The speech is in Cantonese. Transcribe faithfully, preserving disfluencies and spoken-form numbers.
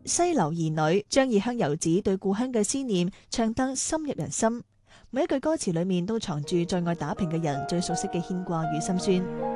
西流兒女》，將異鄉遊子對故鄉嘅思念唱得深入人心。每一句歌詞裏面都藏住在外打拼嘅人最熟悉嘅牽掛與心酸。